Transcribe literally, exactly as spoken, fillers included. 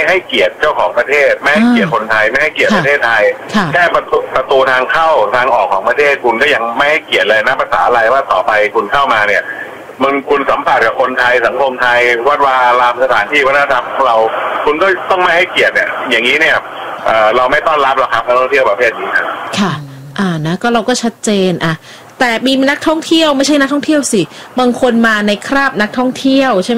ให้เกียรติเจ้าของประเทศไม่ให้เกียรติคนไทยไม่ให้เกียรติประเทศไทยแค่ประตูประตูทางเข้าทางออกของประเทศคุณก็ยังไม่ให้เกียรติเลยนะภาษาอะไรว่าต่อไปคุณเข้ามาเนี่ยมึงคุณสัมผัสกับคนไทยสังคมไทยวัดวาอารามสถานที่วัฒนธรรมของเราคุณก็ต้องไม่ให้เกียรติเนี่ยอย่างนี้เนี่ยเอ่อเราไม่ต้อนรับหรอกครับนักท่องเที่ยวประเภทนี้ครับค่ะอ่านะก็เราก็ชัดเจนอ่ะแต่มีนักท่องเที่ยวไม่ใช่นักท่องเที่ยวสิบางคนมาในคราบนักท่องเที่ยวใช่ไหม